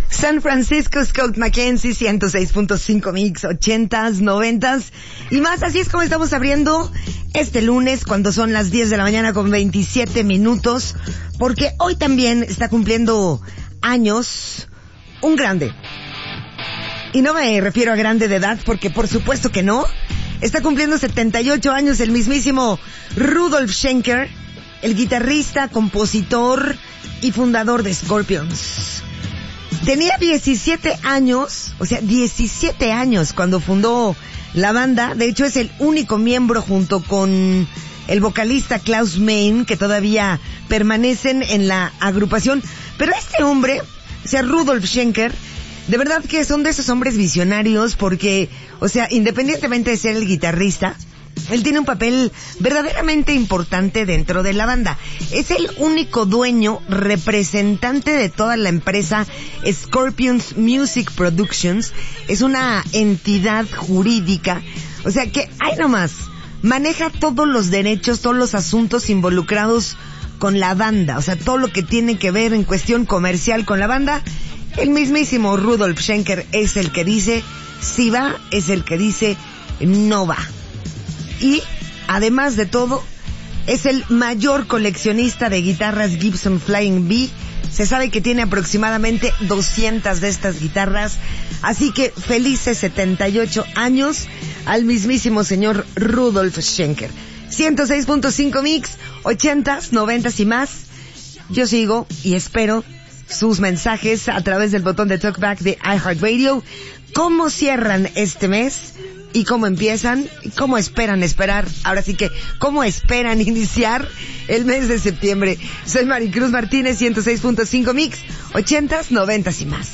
San Francisco, Scott McKenzie, 106.5 mix, 80s, 90s y más. Así es como estamos abriendo este lunes cuando son las 10 de la mañana con 27 minutos, porque hoy también está cumpliendo años un grande. Y no me refiero a grande de edad, porque por supuesto que no. Está cumpliendo 78 años el mismísimo Rudolf Schenker, el guitarrista, compositor y fundador de Scorpions. Tenía 17 años, o sea, 17 años cuando fundó la banda. De hecho, es el único miembro junto con el vocalista Klaus Meine que todavía permanecen en la agrupación. Pero este hombre, o sea, Rudolf Schenker, de verdad que son de esos hombres visionarios porque, o sea, independientemente de ser el guitarrista, él tiene un papel verdaderamente importante dentro de la banda. Es el único dueño, representante de toda la empresa Scorpions Music Productions. Es una entidad jurídica, o sea que, ahí nomás, maneja todos los derechos, todos los asuntos involucrados con la banda. O sea, todo lo que tiene que ver en cuestión comercial con la banda. El mismísimo Rudolf Schenker es el que dice si va, es el que dice no va. Y, además de todo, es el mayor coleccionista de guitarras Gibson Flying V. Se sabe que tiene aproximadamente 200 de estas guitarras. Así que felices 78 años al mismísimo señor Rudolf Schenker. 106.5 mix, 80s, 90s y más. Yo sigo y espero sus mensajes a través del botón de Talkback de iHeartRadio. ¿Cómo cierran este mes? ¿Y cómo empiezan? ¿Cómo esperan esperar? Ahora sí que, ¿cómo esperan iniciar el mes de septiembre? Soy Maricruz Martínez, 106.5 mix, 80s, 90s y más.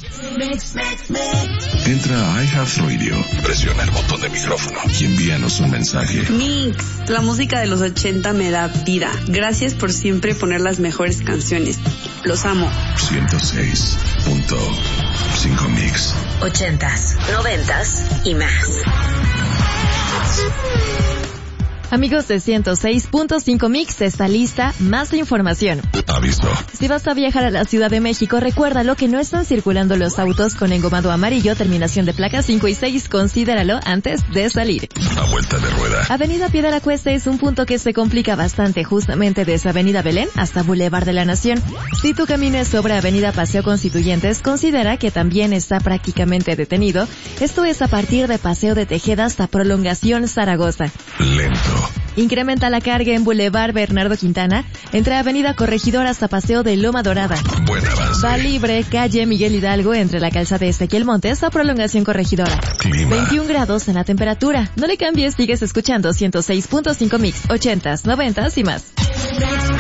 Entra a iHeartRadio, presiona el botón de micrófono y envíanos un mensaje. Mix, la música de los 80 me da vida. Gracias por siempre poner las mejores canciones. Los amo. 106.5 mix. 80s, 90s y más. Amigos de 106.5 Mix, está lista más información. Aviso. Si vas a viajar a la Ciudad de México, recuérdalo que no están circulando los autos con engomado amarillo, terminación de placas 5 y 6, considéralo antes de salir. A vuelta de rueda. Avenida Pie de la Cuesta es un punto que se complica bastante, justamente desde Avenida Belén hasta Boulevard de la Nación. Si tu camino es sobre Avenida Paseo Constituyentes, considera que también está prácticamente detenido. Esto es a partir de Paseo de Tejeda hasta Prolongación Zaragoza. Lento. Incrementa la carga en Boulevard Bernardo Quintana, entre Avenida Corregidor hasta Paseo de Loma Dorada. Buen avance. Va libre, calle Miguel Hidalgo, entre la calzada Ezequiel Montes a Prolongación Corregidora. Clima. 21 grados en la temperatura. No le cambies, sigues escuchando 106.5 Mix, 80s, 90s y más.